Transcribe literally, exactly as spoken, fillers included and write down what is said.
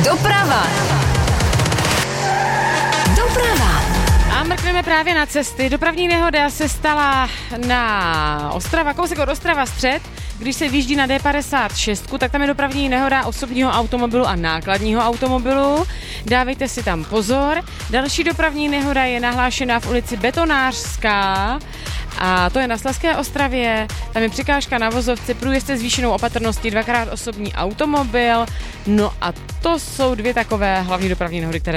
Doprava. Doprava. A mrkneme právě na cesty. Dopravní nehoda se stala na Ostrava, kousek od Ostrava střed. Když se vyjíždí na D padesát šest, tak tam je dopravní nehoda osobního automobilu a nákladního automobilu. Dávejte si tam pozor. Další dopravní nehoda je nahlášena v ulici Betonářská. A to je na Slezské Ostravě, tam je překážka na vozovce, průjezd se zvýšenou opatrností, dvakrát osobní automobil. No a to jsou dvě takové hlavní dopravní nehody, které